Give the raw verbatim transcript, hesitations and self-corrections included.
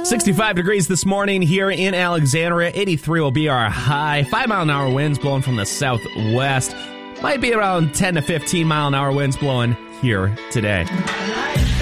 sixty-five degrees this morning here in Alexandria. eighty-three will be our high. Five mile an hour winds blowing from the southwest. Might be around ten to fifteen mile an hour winds blowing here today.